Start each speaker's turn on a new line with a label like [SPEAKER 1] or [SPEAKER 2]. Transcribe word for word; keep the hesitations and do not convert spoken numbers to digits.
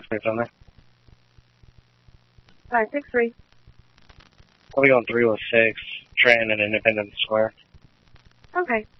[SPEAKER 1] please on there.
[SPEAKER 2] five six three.
[SPEAKER 1] I'll be on three oh six, Trenton and Independence Square.
[SPEAKER 2] Okay.